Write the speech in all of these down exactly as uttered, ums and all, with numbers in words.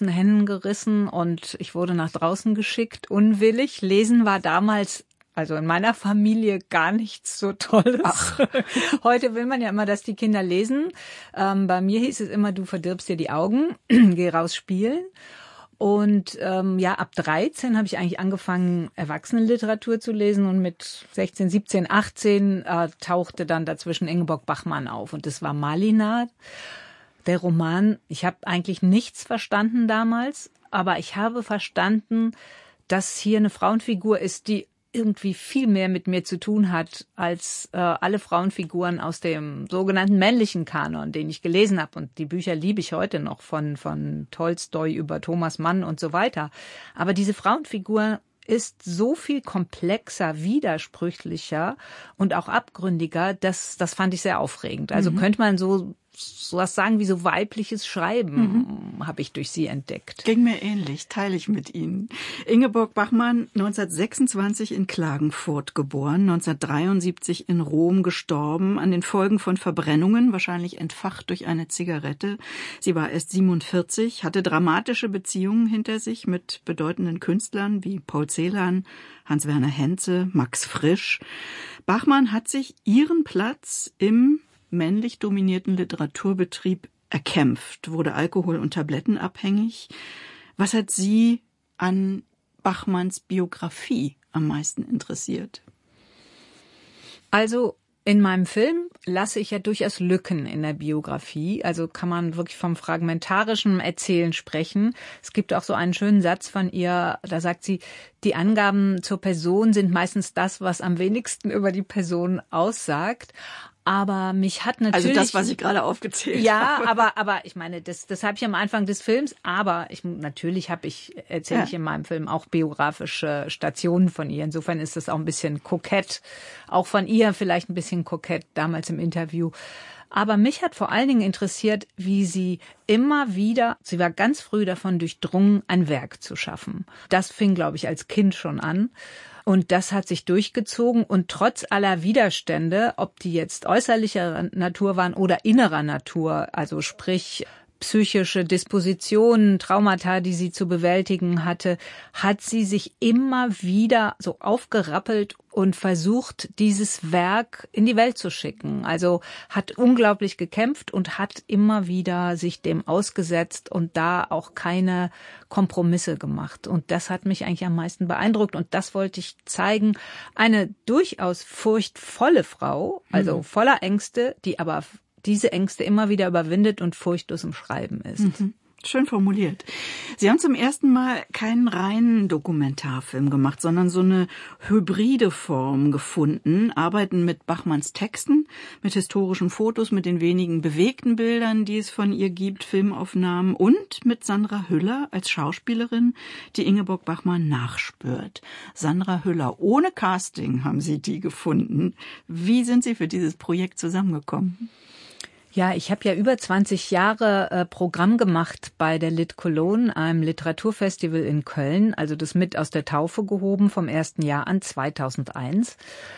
den Händen gerissen und ich wurde nach draußen geschickt, unwillig. Lesen war damals, also in meiner Familie, gar nichts so Tolles. Ach. Heute will man ja immer, dass die Kinder lesen. Ähm, bei mir hieß es immer, du verdirbst dir die Augen, geh raus spielen. Und ähm, ja, ab dreizehn habe ich eigentlich angefangen, Erwachsenenliteratur zu lesen und mit sechzehn, siebzehn, achtzehn äh, tauchte dann dazwischen Ingeborg Bachmann auf und das war Malina, der Roman. Ich habe eigentlich nichts verstanden damals, aber ich habe verstanden, dass hier eine Frauenfigur ist, die irgendwie viel mehr mit mir zu tun hat als äh, alle Frauenfiguren aus dem sogenannten männlichen Kanon, den ich gelesen habe. Und die Bücher liebe ich heute noch, von von Tolstoi über Thomas Mann und so weiter. Aber diese Frauenfigur ist so viel komplexer, widersprüchlicher und auch abgründiger, das, das fand ich sehr aufregend. Also mhm. könnte man so so was sagen wie so weibliches Schreiben, mhm. habe ich durch sie entdeckt. Ging mir ähnlich, teile ich mit Ihnen. Ingeborg Bachmann, neunzehnhundertsechsundzwanzig in Klagenfurt geboren, neunzehnhundertdreiundsiebzig in Rom gestorben, an den Folgen von Verbrennungen, wahrscheinlich entfacht durch eine Zigarette. Sie war erst siebenundvierzig, hatte dramatische Beziehungen hinter sich mit bedeutenden Künstlern wie Paul Celan, Hans-Werner Henze, Max Frisch. Bachmann hat sich ihren Platz im männlich dominierten Literaturbetrieb erkämpft, wurde alkohol- und tablettenabhängig. Was hat Sie an Bachmanns Biografie am meisten interessiert? Also in meinem Film lasse ich ja durchaus Lücken in der Biografie. Also kann man wirklich vom fragmentarischen Erzählen sprechen. Es gibt auch so einen schönen Satz von ihr, da sagt sie, die Angaben zur Person sind meistens das, was am wenigsten über die Person aussagt. Aber mich hat natürlich... Also das, was ich gerade aufgezählt ja, habe. Ja, aber aber ich meine, das das habe ich am Anfang des Films. Aber ich natürlich habe ich erzähle ja. ich in meinem Film auch biografische Stationen von ihr. Insofern ist das auch ein bisschen kokett, auch von ihr vielleicht ein bisschen kokett damals im Interview. Aber mich hat vor allen Dingen interessiert, wie sie immer wieder, sie war ganz früh davon durchdrungen, ein Werk zu schaffen. Das fing, glaube ich, als Kind schon an. Und das hat sich durchgezogen und trotz aller Widerstände, ob die jetzt äußerlicher Natur waren oder innerer Natur, also sprich psychische Dispositionen, Traumata, die sie zu bewältigen hatte, hat sie sich immer wieder so aufgerappelt und versucht, dieses Werk in die Welt zu schicken. Also hat unglaublich gekämpft und hat immer wieder sich dem ausgesetzt und da auch keine Kompromisse gemacht. Und das hat mich eigentlich am meisten beeindruckt. Und das wollte ich zeigen. Eine durchaus furchtvolle Frau, also mhm. voller Ängste, die aber diese Ängste immer wieder überwindet und furchtlos im Schreiben ist. Mhm. Schön formuliert. Sie haben zum ersten Mal keinen reinen Dokumentarfilm gemacht, sondern so eine hybride Form gefunden, arbeiten mit Bachmanns Texten, mit historischen Fotos, mit den wenigen bewegten Bildern, die es von ihr gibt, Filmaufnahmen und mit Sandra Hüller als Schauspielerin, die Ingeborg Bachmann nachspürt. Sandra Hüller, ohne Casting haben Sie die gefunden. Wie sind Sie für dieses Projekt zusammengekommen? Ja, ich habe ja über zwanzig Jahre äh, Programm gemacht bei der Lit Cologne, einem Literaturfestival in Köln, also das mit aus der Taufe gehoben vom ersten Jahr an zweitausendeins.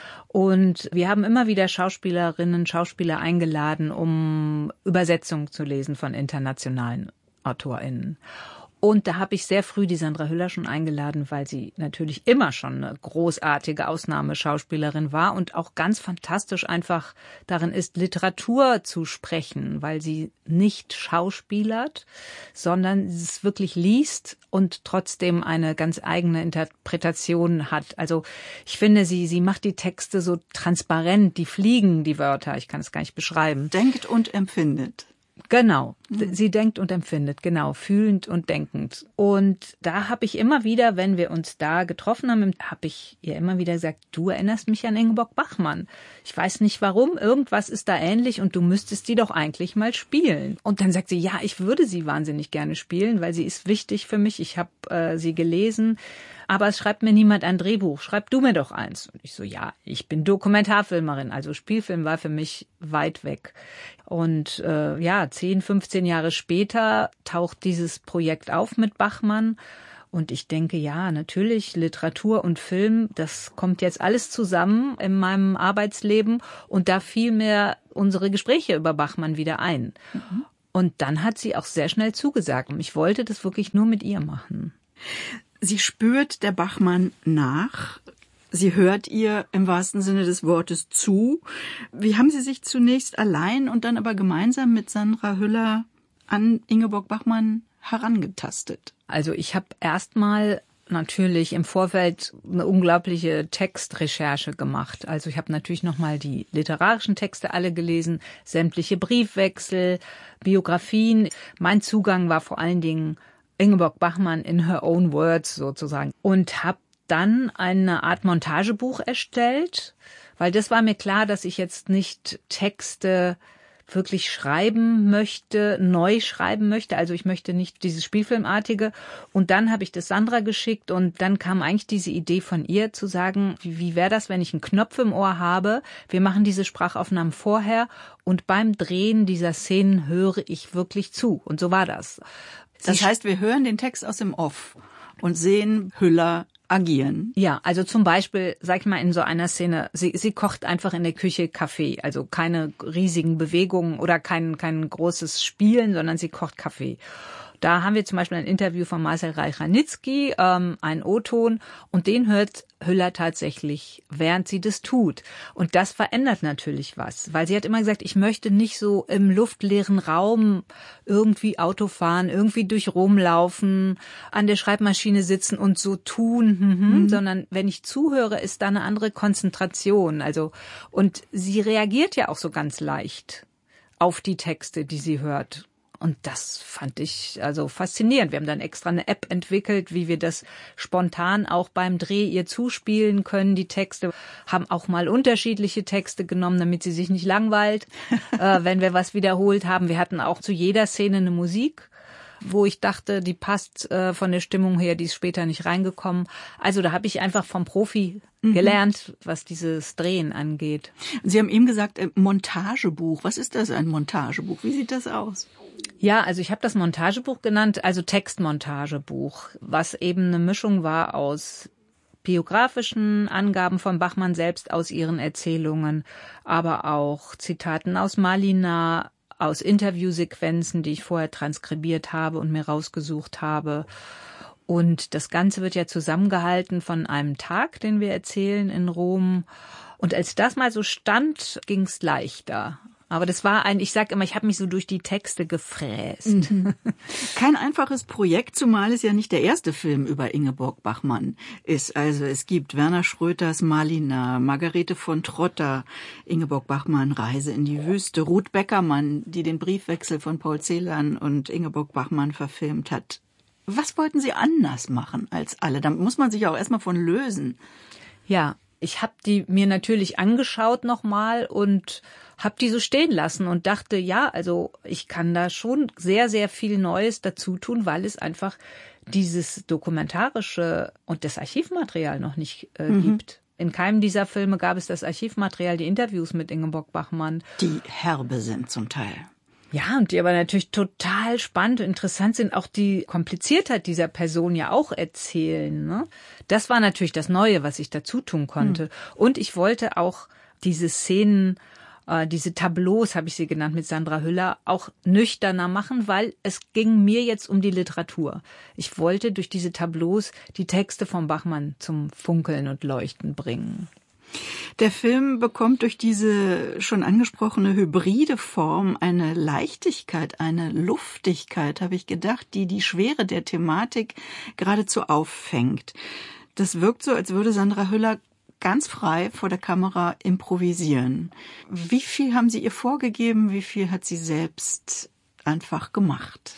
Und wir haben immer wieder Schauspielerinnen, Schauspieler eingeladen, um Übersetzungen zu lesen von internationalen AutorInnen. Und da habe ich sehr früh die Sandra Hüller schon eingeladen, weil sie natürlich immer schon eine großartige Ausnahmeschauspielerin war und auch ganz fantastisch einfach darin ist, Literatur zu sprechen, weil sie nicht schauspielert, sondern es wirklich liest und trotzdem eine ganz eigene Interpretation hat. Also ich finde, sie sie macht die Texte so transparent, die fliegen, die Wörter, ich kann es gar nicht beschreiben. Denkt und empfindet. Genau, sie denkt und empfindet, genau, fühlend und denkend. Und da habe ich immer wieder, wenn wir uns da getroffen haben, habe ich ihr immer wieder gesagt, du erinnerst mich an Ingeborg Bachmann. Ich weiß nicht warum, irgendwas ist da ähnlich und du müsstest die doch eigentlich mal spielen. Und dann sagt sie, ja, ich würde sie wahnsinnig gerne spielen, weil sie ist wichtig für mich. Ich habe äh, sie gelesen. Aber es schreibt mir niemand ein Drehbuch. Schreib du mir doch eins. Und ich so, ja, ich bin Dokumentarfilmerin. Also Spielfilm war für mich weit weg. Und äh, ja, zehn, fünfzehn Jahre später taucht dieses Projekt auf mit Bachmann. Und ich denke, ja, natürlich, Literatur und Film, das kommt jetzt alles zusammen in meinem Arbeitsleben. Und da fiel mir unsere Gespräche über Bachmann wieder ein. Mhm. Und dann hat sie auch sehr schnell zugesagt. Und ich wollte das wirklich nur mit ihr machen. Sie spürt der Bachmann nach. Sie hört ihr im wahrsten Sinne des Wortes zu. Wie haben Sie sich zunächst allein und dann aber gemeinsam mit Sandra Hüller an Ingeborg Bachmann herangetastet? Also ich habe erstmal natürlich im Vorfeld eine unglaubliche Textrecherche gemacht. Also ich habe natürlich nochmal die literarischen Texte alle gelesen, sämtliche Briefwechsel, Biografien. Mein Zugang war vor allen Dingen Ingeborg Bachmann in her own words sozusagen. Und habe dann eine Art Montagebuch erstellt, weil das war mir klar, dass ich jetzt nicht Texte wirklich schreiben möchte, neu schreiben möchte. Also ich möchte nicht dieses Spielfilmartige. Und dann habe ich das Sandra geschickt und dann kam eigentlich diese Idee von ihr zu sagen, wie, wie wäre das, wenn ich einen Knopf im Ohr habe? Wir machen diese Sprachaufnahmen vorher und beim Drehen dieser Szenen höre ich wirklich zu. Und so war das. Das heißt, wir hören den Text aus dem Off und sehen Hüller agieren. Ja, also zum Beispiel, sag ich mal, in so einer Szene, sie, sie kocht einfach in der Küche Kaffee, also keine riesigen Bewegungen oder kein, kein großes Spielen, sondern sie kocht Kaffee. Da haben wir zum Beispiel ein Interview von Marcel Reich-Ranitzky, ähm, einen O-Ton, und den hört Hüller tatsächlich, während sie das tut. Und das verändert natürlich was, weil sie hat immer gesagt, ich möchte nicht so im luftleeren Raum irgendwie Auto fahren, irgendwie durch Rom laufen, an der Schreibmaschine sitzen und so tun, mhm, mhm. sondern wenn ich zuhöre, ist da eine andere Konzentration. Also, und sie reagiert ja auch so ganz leicht auf die Texte, die sie hört. Und das fand ich also faszinierend. Wir haben dann extra eine App entwickelt, wie wir das spontan auch beim Dreh ihr zuspielen können. Die Texte haben auch mal unterschiedliche Texte genommen, damit sie sich nicht langweilt, äh, wenn wir was wiederholt haben. Wir hatten auch zu jeder Szene eine Musik, wo ich dachte, die passt äh, von der Stimmung her, die ist später nicht reingekommen. Also da habe ich einfach vom Profi mhm. gelernt, was dieses Drehen angeht. Sie haben eben gesagt, äh, Montagebuch. Was ist das, ein Montagebuch? Wie sieht das aus? Ja, also ich habe das Montagebuch genannt, also Textmontagebuch, was eben eine Mischung war aus biografischen Angaben von Bachmann selbst, aus ihren Erzählungen, aber auch Zitaten aus Malina, aus Interviewsequenzen, die ich vorher transkribiert habe und mir rausgesucht habe. Und das Ganze wird ja zusammengehalten von einem Tag, den wir erzählen in Rom. Und als das mal so stand, ging's leichter. Aber das war ein, ich sag immer, ich habe mich so durch die Texte gefräst. Mhm. Kein einfaches Projekt, zumal es ja nicht der erste Film über Ingeborg Bachmann ist. Also es gibt Werner Schröters Malina, Margarete von Trotter, Ingeborg Bachmann, Reise in die Wüste, Ruth Beckermann, die den Briefwechsel von Paul Celan und Ingeborg Bachmann verfilmt hat. Was wollten Sie anders machen als alle? Da muss man sich auch erstmal von lösen. Ja, ich habe die mir natürlich angeschaut nochmal und habe die so stehen lassen und dachte, ja, also ich kann da schon sehr, sehr viel Neues dazu tun, weil es einfach dieses Dokumentarische und das Archivmaterial noch nicht äh, mhm. gibt. In keinem dieser Filme gab es das Archivmaterial, die Interviews mit Ingeborg Bachmann. Die herbe sind zum Teil. Ja, und die aber natürlich total spannend und interessant sind, auch die Kompliziertheit dieser Person ja auch erzählen. Ne? Das war natürlich das Neue, was ich dazu tun konnte. Mhm. Und ich wollte auch diese Szenen, äh, diese Tableaus, habe ich sie genannt, mit Sandra Hüller, auch nüchterner machen, weil es ging mir jetzt um die Literatur. Ich wollte durch diese Tableaus die Texte von Bachmann zum Funkeln und Leuchten bringen. Der Film bekommt durch diese schon angesprochene hybride Form eine Leichtigkeit, eine Luftigkeit, habe ich gedacht, die die Schwere der Thematik geradezu auffängt. Das wirkt so, als würde Sandra Hüller ganz frei vor der Kamera improvisieren. Wie viel haben Sie ihr vorgegeben? Wie viel hat sie selbst einfach gemacht?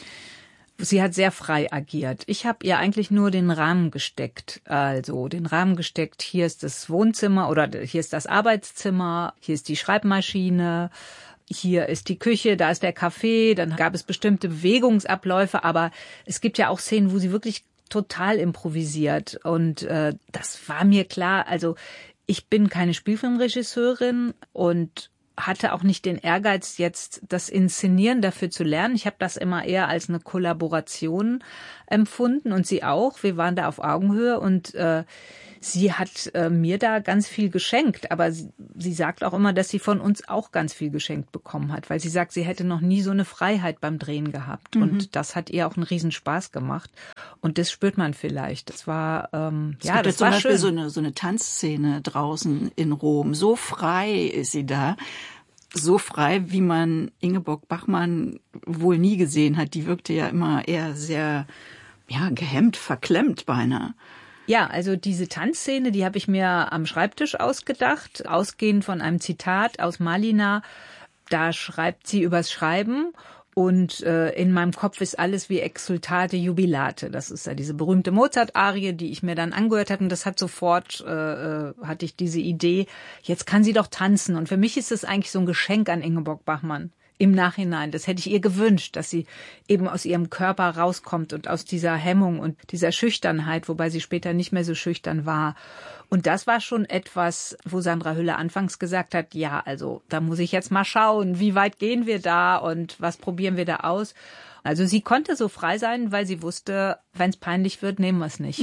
Sie hat sehr frei agiert. Ich habe ihr eigentlich nur den Rahmen gesteckt. Also den Rahmen gesteckt, hier ist das Wohnzimmer oder hier ist das Arbeitszimmer, hier ist die Schreibmaschine, hier ist die Küche, da ist der Kaffee. Dann gab es bestimmte Bewegungsabläufe, aber es gibt ja auch Szenen, wo sie wirklich total improvisiert. Und äh, das war mir klar. Also ich bin keine Spielfilmregisseurin und hatte auch nicht den Ehrgeiz, jetzt das Inszenieren dafür zu lernen. Ich habe das immer eher als eine Kollaboration empfunden und sie auch. Wir waren da auf Augenhöhe und äh, sie hat äh, mir da ganz viel geschenkt, aber sie, sie sagt auch immer, dass sie von uns auch ganz viel geschenkt bekommen hat, weil sie sagt, sie hätte noch nie so eine Freiheit beim Drehen gehabt. Mhm. Und das hat ihr auch einen Riesenspaß gemacht. Und das spürt man vielleicht. Das war, ähm, es ja, gibt das jetzt war zum Beispiel schön. So eine, so eine Tanzszene draußen in Rom. So frei ist sie da. So frei, wie man Ingeborg Bachmann wohl nie gesehen hat. Die wirkte ja immer eher sehr, ja, gehemmt, verklemmt beinahe. Ja, also diese Tanzszene, die habe ich mir am Schreibtisch ausgedacht, ausgehend von einem Zitat aus Malina. Da schreibt sie übers Schreiben und äh, in meinem Kopf ist alles wie Exsultate Jubilate. Das ist ja diese berühmte Mozart-Arie, die ich mir dann angehört habe und das hat sofort, äh, hatte ich diese Idee, jetzt kann sie doch tanzen. Und für mich ist das eigentlich so ein Geschenk an Ingeborg Bachmann. Im Nachhinein. Das hätte ich ihr gewünscht, dass sie eben aus ihrem Körper rauskommt und aus dieser Hemmung und dieser Schüchternheit, wobei sie später nicht mehr so schüchtern war. Und das war schon etwas, wo Sandra Hüller anfangs gesagt hat, ja, also da muss ich jetzt mal schauen, wie weit gehen wir da und was probieren wir da aus. Also sie konnte so frei sein, weil sie wusste, wenn es peinlich wird, nehmen wir es nicht.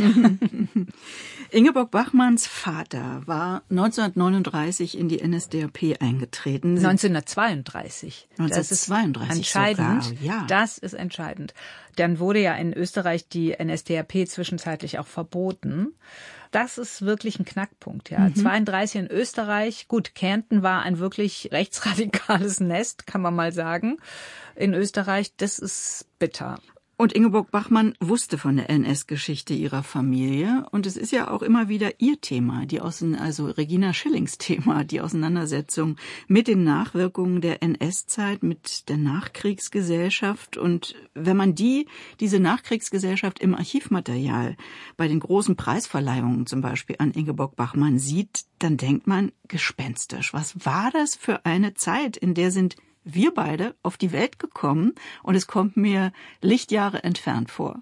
Ingeborg Bachmanns Vater war neunzehnhundertneununddreißig in die N S D A P eingetreten. neunzehnhundertzweiunddreißig. neunzehnhundertzweiunddreißig das ist entscheidend. Sogar, ja. Das ist entscheidend. Dann wurde ja in Österreich die N S D A P zwischenzeitlich auch verboten. Das ist wirklich ein Knackpunkt, ja. Mhm. zweiunddreißig in Österreich. Gut, Kärnten war ein wirklich rechtsradikales Nest, kann man mal sagen. In Österreich, das ist bitter. Und Ingeborg Bachmann wusste von der N S-Geschichte ihrer Familie. Und es ist ja auch immer wieder ihr Thema, die Außen, also Regina Schillings Thema, die Auseinandersetzung mit den Nachwirkungen der N S-Zeit, mit der Nachkriegsgesellschaft. Und wenn man die, diese Nachkriegsgesellschaft im Archivmaterial bei den großen Preisverleihungen zum Beispiel an Ingeborg Bachmann sieht, dann denkt man gespenstisch. Was war das für eine Zeit, in der sind wir beide auf die Welt gekommen und es kommt mir Lichtjahre entfernt vor.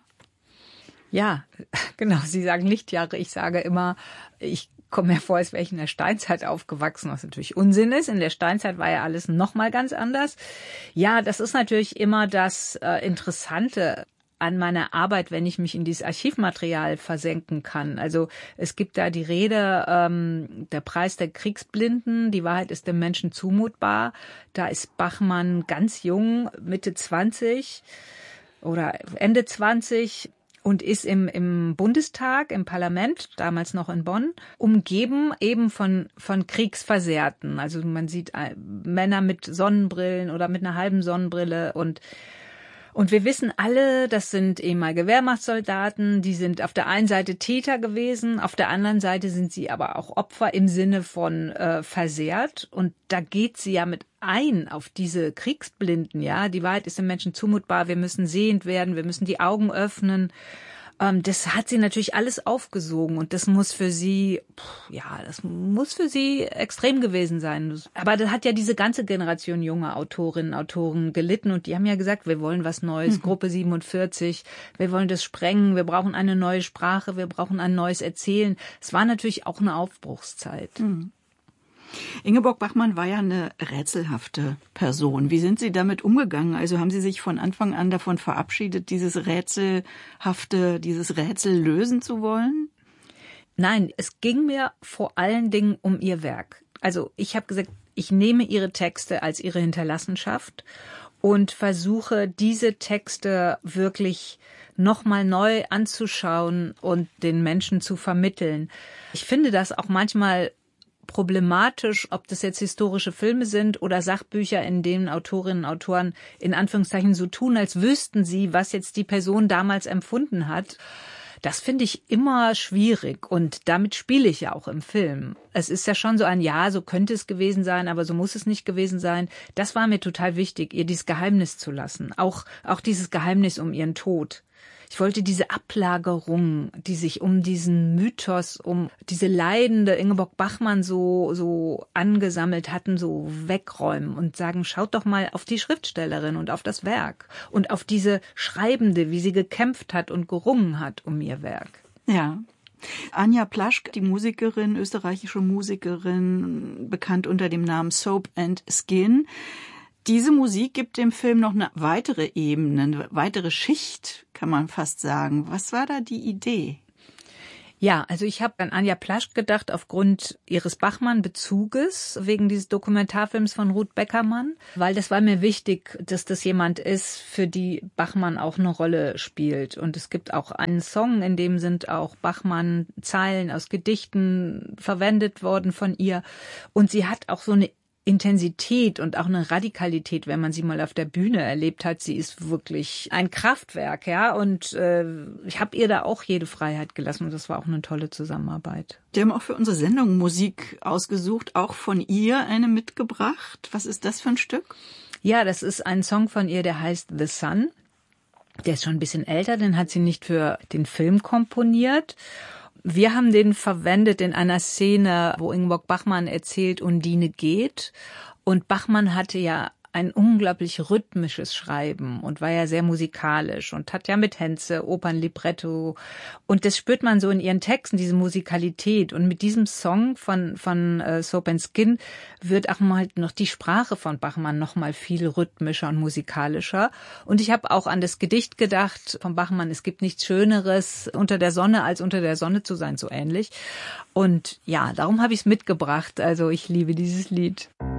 Ja, genau. Sie sagen Lichtjahre. Ich sage immer, ich komme mir vor, als wäre ich in der Steinzeit aufgewachsen, was natürlich Unsinn ist. In der Steinzeit war ja alles noch mal ganz anders. Ja, das ist natürlich immer das äh, Interessante an meiner Arbeit, wenn ich mich in dieses Archivmaterial versenken kann. Also es gibt da die Rede, ähm, der Preis der Kriegsblinden, die Wahrheit ist dem Menschen zumutbar. Da ist Bachmann ganz jung, Mitte zwanzig oder Ende zwanzig und ist im, im Bundestag, im Parlament, damals noch in Bonn, umgeben eben von, von Kriegsversehrten. Also man sieht äh, Männer mit Sonnenbrillen oder mit einer halben Sonnenbrille und Und wir wissen alle, das sind ehemalige Wehrmachtssoldaten, die sind auf der einen Seite Täter gewesen, auf der anderen Seite sind sie aber auch Opfer im Sinne von äh, versehrt. Und da geht sie ja mit ein auf diese Kriegsblinden, ja. Die Wahrheit ist dem Menschen zumutbar, wir müssen sehend werden, wir müssen die Augen öffnen. Das hat sie natürlich alles aufgesogen und das muss für sie, ja, das muss für sie extrem gewesen sein. Aber das hat ja diese ganze Generation junger Autorinnen, Autoren gelitten und die haben ja gesagt, wir wollen was Neues, mhm. Gruppe siebenundvierzig, wir wollen das sprengen, wir brauchen eine neue Sprache, wir brauchen ein neues Erzählen. Es war natürlich auch eine Aufbruchszeit. Mhm. Ingeborg Bachmann war ja eine rätselhafte Person. Wie sind Sie damit umgegangen? Also haben Sie sich von Anfang an davon verabschiedet, dieses rätselhafte, dieses Rätsel lösen zu wollen? Nein, es ging mir vor allen Dingen um ihr Werk. Also ich habe gesagt, ich nehme ihre Texte als ihre Hinterlassenschaft und versuche, diese Texte wirklich nochmal neu anzuschauen und den Menschen zu vermitteln. Ich finde das auch manchmal problematisch, ob das jetzt historische Filme sind oder Sachbücher, in denen Autorinnen und Autoren in Anführungszeichen so tun, als wüssten sie, was jetzt die Person damals empfunden hat. Das finde ich immer schwierig und damit spiele ich ja auch im Film. Es ist ja schon so ein Ja, so könnte es gewesen sein, aber so muss es nicht gewesen sein. Das war mir total wichtig, ihr dieses Geheimnis zu lassen. Auch, auch dieses Geheimnis um ihren Tod. Ich wollte diese Ablagerung, die sich um diesen Mythos, um diese leidende Ingeborg Bachmann so, so angesammelt hatten, so wegräumen und sagen, schaut doch mal auf die Schriftstellerin und auf das Werk und auf diese Schreibende, wie sie gekämpft hat und gerungen hat um ihr Werk. Ja. Anja Plaschk, die Musikerin, österreichische Musikerin, bekannt unter dem Namen Soap and Skin. Diese Musik gibt dem Film noch eine weitere Ebene, eine weitere Schicht kann man fast sagen. Was war da die Idee? Ja, also ich habe an Anja Plaschk gedacht aufgrund ihres Bachmann-Bezuges, wegen dieses Dokumentarfilms von Ruth Beckermann, weil das war mir wichtig, dass das jemand ist, für die Bachmann auch eine Rolle spielt. Und es gibt auch einen Song, in dem sind auch Bachmann-Zeilen aus Gedichten verwendet worden von ihr. Und sie hat auch so eine Intensität und auch eine Radikalität, wenn man sie mal auf der Bühne erlebt hat. Sie ist wirklich ein Kraftwerk, ja. Und äh, ich habe ihr da auch jede Freiheit gelassen und das war auch eine tolle Zusammenarbeit. Wir haben auch für unsere Sendung Musik ausgesucht, auch von ihr eine mitgebracht. Was ist das für ein Stück? Ja, das ist ein Song von ihr, der heißt The Sun. Der ist schon ein bisschen älter, den hat sie nicht für den Film komponiert. Wir haben den verwendet in einer Szene, wo Ingeborg Bachmann erzählt, Undine geht. Und Bachmann hatte ja ein unglaublich rhythmisches Schreiben und war ja sehr musikalisch und hat ja mit Henze Opernlibretto. Und das spürt man so in ihren Texten, diese Musikalität. Und mit diesem Song von von äh, Soap and Skin wird auch mal noch die Sprache von Bachmann noch mal viel rhythmischer und musikalischer. Und ich habe auch an das Gedicht gedacht von Bachmann, es gibt nichts Schöneres unter der Sonne, als unter der Sonne zu sein, so ähnlich. Und ja, darum habe ich es mitgebracht. Also ich liebe dieses Lied.